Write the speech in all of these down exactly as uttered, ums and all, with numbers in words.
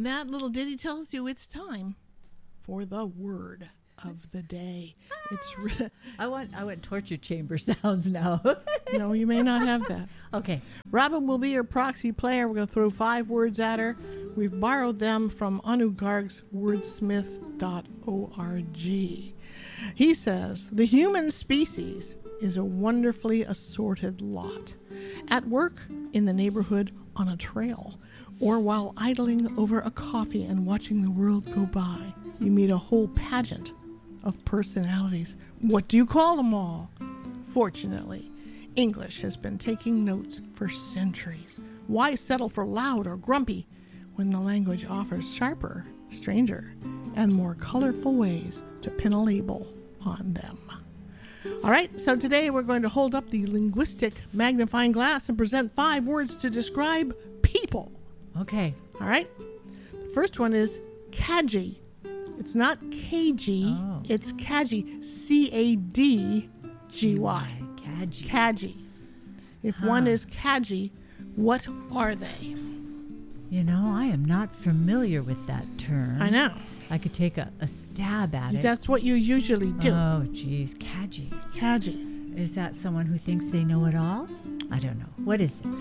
And that little ditty tells you it's time for the word of the day. It's re- I want I want torture chamber sounds now. No, you may not have that. Okay. Robin will be your proxy player. We're going to throw five words at her. We've borrowed them from Anu Garg's wordsmith dot org. He says, the human species is a wonderfully assorted lot. At work, in the neighborhood, on a trail, or while idling over a coffee and watching the world go by, you meet a whole pageant of personalities. What do you call them all? Fortunately, English has been taking notes for centuries. Why settle for loud or grumpy when the language offers sharper, stranger, and more colorful ways to pin a label on them? All right, so today we're going to hold up the linguistic magnifying glass and present five words to describe people. Okay. All right? The first one is cadgy. It's not K G, Oh. it's cadgy. C A D G Y. Cadgy. Cadgy. If Huh. one is cadgy, what are they? You know, I am not familiar with that term. I know. I could take a, a stab at it. That's what you usually do. Oh, geez. Cadgy. Cadgy. Is that someone who thinks they know it all? I don't know. What is it?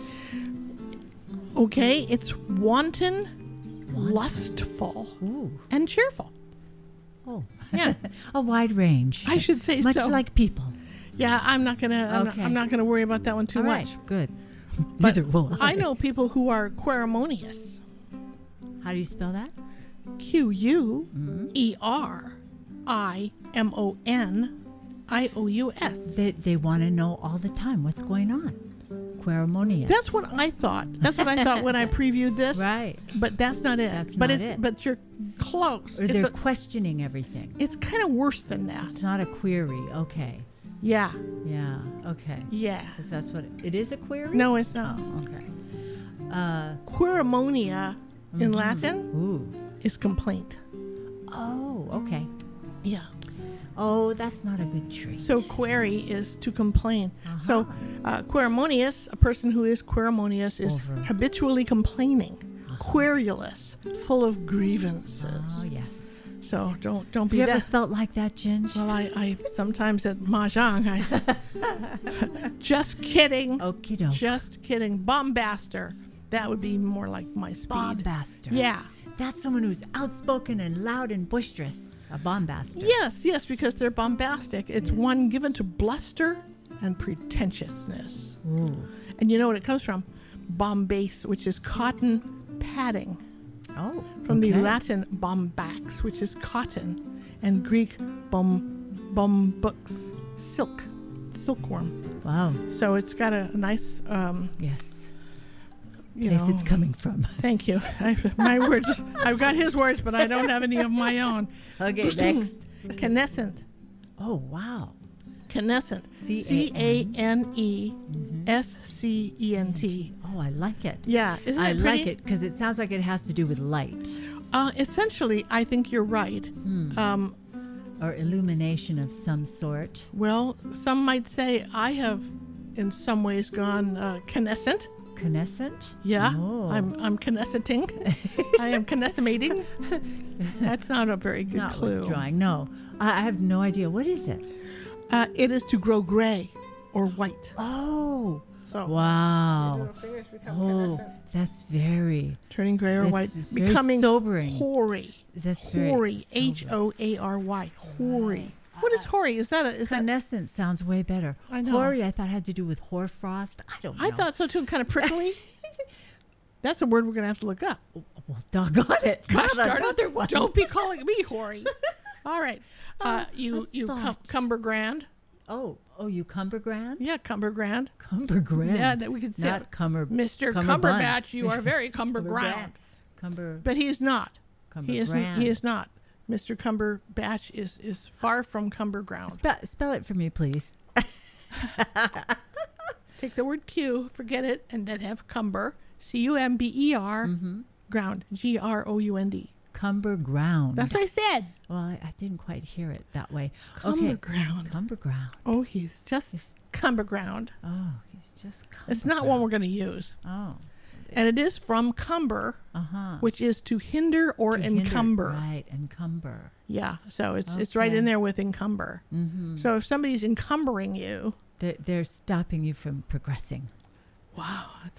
Okay, it's wanton, Wanton. lustful, Ooh. and cheerful. Oh. Yeah. A wide range. I should say Much so. like people. Yeah, I'm not gonna. I'm, Okay. not, I'm not gonna worry about that one too All much. right. Good. But Neither will I. I know people who are queremonious. How do you spell that? Q U Mm-hmm. E R I M O N I O U S. They, they want to know all the time what's going on. Queremonious. That's what I thought. That's what I thought when I previewed this. Right. But that's not it. That's but not it's it. but you're close. Or It's, they're a- questioning everything. it's kind of worse than that. It's not a query. Okay. Yeah. Yeah. Okay. Yeah. Because that's what it, it is. A query. No, it's not. Oh, okay. Uh, Queremonia in mhm. Latin Ooh. is complaint. Oh. Okay. Yeah. Oh, that's not a good trait. So query is to complain. Uh-huh. So uh, queremonious, a person who is queremonious, is Over. habitually complaining, querulous, full of grievances. Oh yes. So don't don't be Have you ever that. felt like that, Ginge? Well, I, I sometimes at mahjong, I just kidding, Okie doke. just kidding. Bombaster, that would be more like my speed. Bombaster. Yeah. That's someone who's outspoken and loud and boisterous. A bombaster. Yes, yes, because they're bombastic. It's Yes. one given to bluster and pretentiousness. Ooh. And you know what it comes from? Bombase, which is cotton padding. Oh. From the okay. Latin bombax, which is cotton, and Greek bum bombux, silk, silkworm. Wow. So it's got a, a nice, um, Yes. you Place know. it's coming from. Thank you. I, my words. I've got his words, but I don't have any of my own. Okay, next. Canescent. Oh, wow. Canescent. C C A A N E S C E N T. Oh, I like it. Yeah, isn't I it pretty? like it because it sounds like it has to do with light Uh, essentially, I think you're right. Hmm. Um, or illumination of some sort. well, some might say I have, in some ways, gone uh, canescent. Canescent? Yeah, Oh. I'm I'm canescenting. I am canessimating. That's not a very good Not clue. withdrawing. No. I I have no idea. What is it? Uh, it is to grow gray or white. Oh. So Wow. little fingers become Oh, canescent. that's very, Turning gray or That's white, just very becoming sobering. hoary. that's very Hoary, sobering. H O A R Y, hoary. What is hoary? Is that a? Is that? Canescent sounds way better. I know. Hoary, I thought had to do with hoarfrost. I don't know. I thought so too. Kind of prickly. That's a word we're gonna have to look up. Well, doggone it. Gosh Not darn it. another one. Don't be calling me hoary. All right. Uh, you I you cum- thought- Cumber Grand. Oh, oh, you Cumber Grand? Yeah, Cumber Grand. Cumber Grand. Yeah, that we could say. Not Cumber. Mister Cumberbund. Cumberbatch, you are very Cumber Ground. Cumber. But he is not. Cumber He is. Grand. He is not. Mister Cumberbatch is is far from Cumber Ground. Spell, spell it for me, please. Take the word Q, forget it, and then have Cumber. C U M B E R. Mm-hmm. Ground. G R O U N D. Cumber Ground. That's what I said. Well, I, I didn't quite hear it that way. Cumber okay. Ground. Cumber Ground. Oh, he's just Cumber Ground. Oh, he's just. Cumber It's not one we're going to use. Oh, And it is from cumber, Uh-huh. which is to hinder or To hinder- encumber. Right, encumber. Yeah, so it's it's right in Okay. there with encumber. Mm-hmm. So if somebody's encumbering you, They're, they're stopping you from progressing. wow, that's